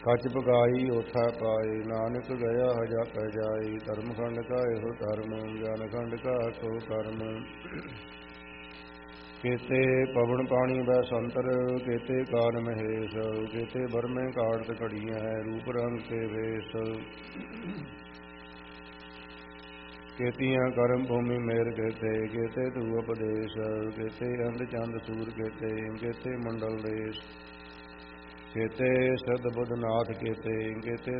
कच पकाई ओथा पाए, नानक गया हजा कह जाए। धर्म खंड का एहो धर्म, ज्ञान खंड का सो कर्म। केते पवन पानी वै संतर, केते कान महेश। केते बरमे काटत घड़ियाँ, रूप रंग के वेश। केतियाँ कर्म भूमि मेर केते, केते तू उपदेश। केते अंध चंद सूर केते, केते मंडल देश। केते सद बुध नाथ केते, केते